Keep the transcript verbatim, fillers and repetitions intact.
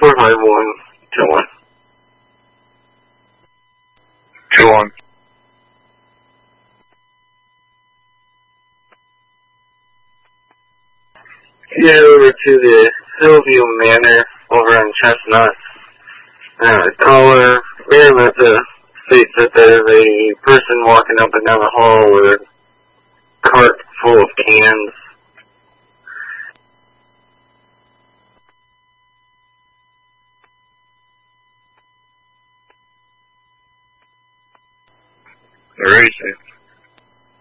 four five one two one. two one. Get over to the Hillview Manor over on Chestnut. Uh, caller, may have to state that there's a person walking up and down the hall with a cart full of cans. Where is he?